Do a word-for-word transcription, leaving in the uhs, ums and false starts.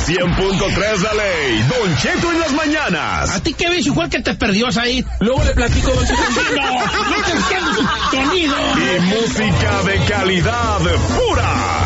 cien punto tres de ley. Don Cheto en las mañanas. ¿A ti qué ves? Igual que te perdió ahí. Luego le platico, Don Cheto. No, no te entiendo su sonido. Y música de calidad pura.